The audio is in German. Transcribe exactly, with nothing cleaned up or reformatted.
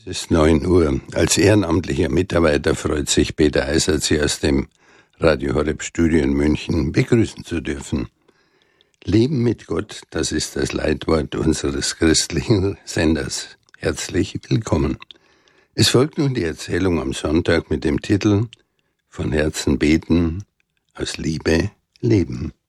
Es ist neun Uhr. Als ehrenamtlicher Mitarbeiter freut sich Peter Eisert, Sie aus dem Radio Horeb Studio in München begrüßen zu dürfen. Leben mit Gott, das ist das Leitwort unseres christlichen Senders. Herzlich willkommen. Es folgt nun die Erzählung am Sonntag mit dem Titel Von Herzen beten, aus Liebe leben.